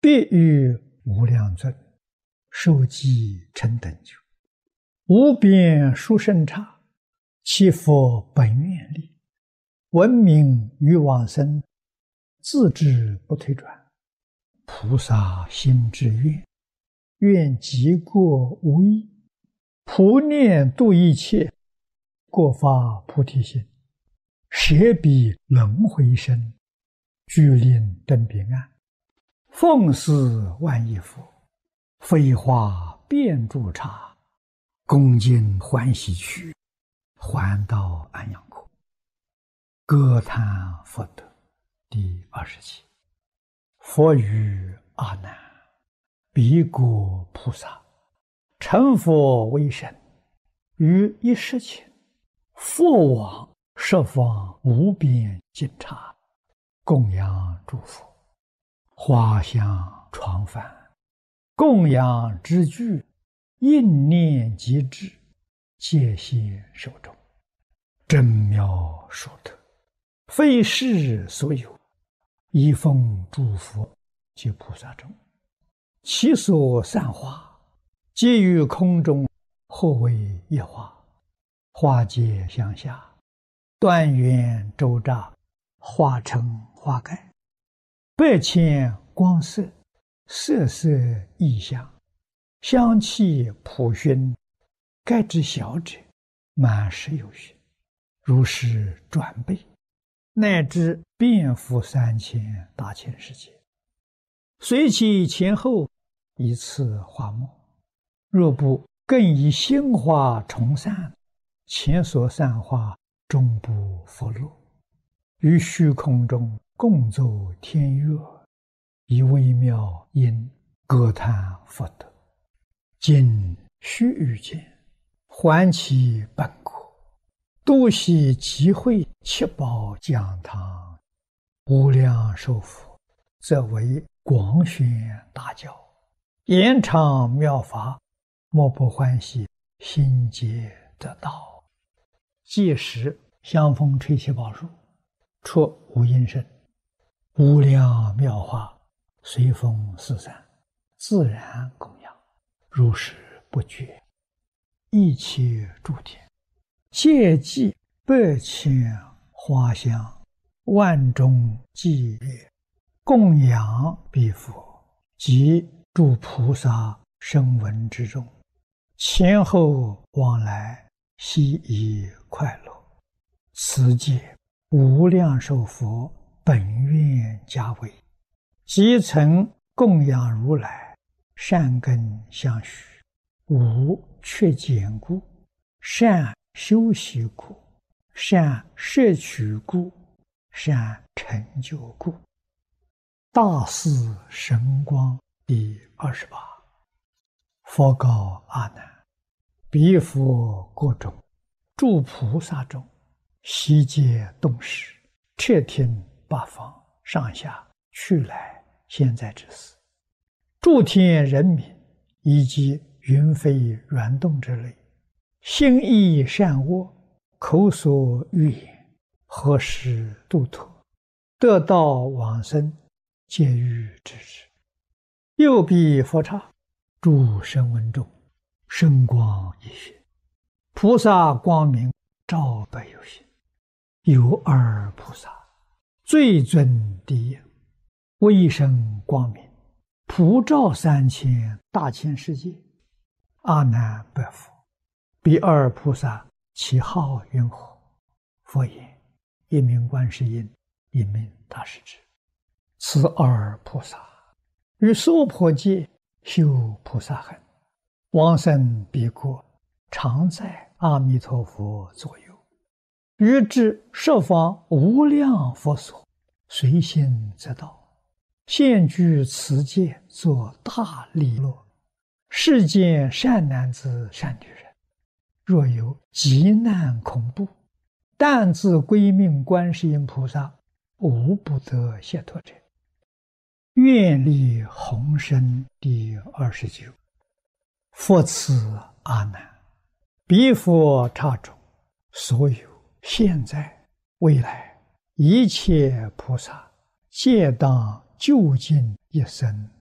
必欲无量尊，受记成等觉，无边殊胜刹，其佛本愿力，闻名于往生，自知不退转。菩萨心之愿，愿极过无异，普念度一切，过发菩提心，舍彼轮回身，具令真彼岸，奉事万亿佛，飞花遍诸刹，恭敬欢喜去，还到安养国。歌叹佛德第27。佛语阿难：彼国菩萨成佛为身，于一时前，佛往十方无边尽刹，供养诸佛，花香床幡，供养之具，应念即至，戒谢受众，真妙殊特，非世所有，一奉诸佛及菩萨众，其所散花，皆于空中，或为一花，花皆相下，断缘周匝，化成花盖，百千光色，色色异香，香气普熏，盖之小者满10有余，如是转倍，乃至遍覆3000大千世界，随其前后，一次花末。若不更以心花重散，前所散花终不复落。于虚空中共奏天乐，以微妙音歌叹佛德。今须臾间，还其本国，度悉集会七宝讲堂，无量寿佛，则为广宣大教，延长妙法，莫不欢喜，心皆得道。届时香风吹七宝树，出无音声，无量妙法随风四散，自然供养，如是不绝。一切诸天皆祭百千花香，万众伎乐，供养彼佛及诸菩萨声闻之众，前后往来，悉以快乐。此界无量寿佛本愿家为，即曾供养如来，善根相续，无缺减故，善修习故，善摄取故，善成就故。大士神光第28。佛告阿难：彼佛国中，诸菩萨中，悉皆动识，彻听八方上下去来现在之事，诸天人民以及云飞软动之类，心意善恶，口所欲言，何时度脱，得道往生，皆欲知之。右彼佛刹，诸声闻众，声光一现，菩萨光明照百有心。有二菩萨，最尊第一，威声光明，普照3000大千世界。阿难白佛：彼二菩萨其号云何？佛言：一名观世音，一名大势至。此二菩萨于娑婆界修菩萨行，往生彼国，常在阿弥陀佛左右，于至十方无量佛所，随心则到，现居此界，作大利乐。世间善男子善女人，若有急难恐怖，但自归命观世音菩萨，无不得解脱者。愿力宏深第29。佛此阿难：彼佛刹中，所有现在未来一切菩萨，皆当究竟一生